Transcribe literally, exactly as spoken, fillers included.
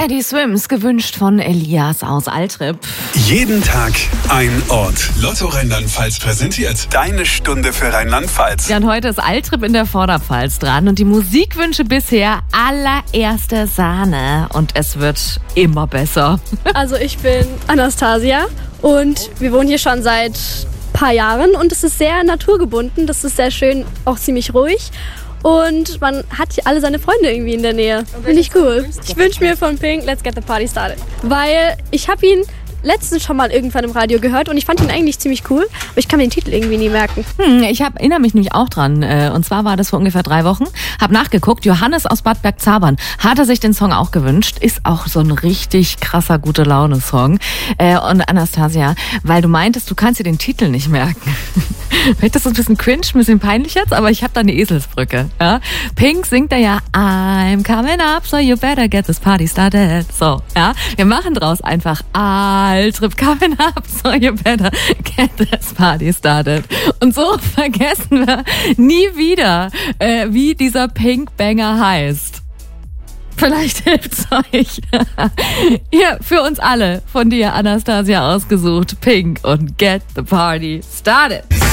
Teddy Swims, gewünscht von Elias aus Altrip. Jeden Tag ein Ort. Lotto Rheinland-Pfalz präsentiert deine Stunde für Rheinland-Pfalz. Ja, und heute ist Altrip in der Vorderpfalz dran und die Musikwünsche bisher allererste Sahne. Und es wird immer besser. Also ich bin Anastasia und wir wohnen hier schon seit ein paar Jahren und es ist sehr naturgebunden, das ist sehr schön, auch ziemlich ruhig. Und man hat hier alle seine Freunde irgendwie in der Nähe. Finde ich cool. Ich wünsche mir von Pink Let's Get the Party Started. Weil ich habe ihn letztens schon mal irgendwann im Radio gehört und ich fand ihn eigentlich ziemlich cool, aber ich kann mir den Titel irgendwie nie merken. Hm, ich hab, erinnere mich nämlich auch dran. Und zwar war das vor ungefähr drei Wochen. Hab nachgeguckt, Johannes aus Bad Bergzabern hatte sich den Song auch gewünscht. Ist auch so ein richtig krasser Gute-Laune-Song. Und Anastasia, weil du meintest, du kannst dir den Titel nicht merken. Vielleicht ist das ein bisschen cringe, ein bisschen peinlich jetzt, aber ich habe da eine Eselsbrücke. Ja? Pink singt da ja I'm coming up, so you better get this party started. So, ja, wir machen draus einfach Altrip coming up, so you better get this party started. Und so vergessen wir nie wieder, äh, wie dieser Pink-Banger heißt. Vielleicht hilft's euch. Hier, für uns alle, von dir, Anastasia, ausgesucht. Pink und Get the Party Started.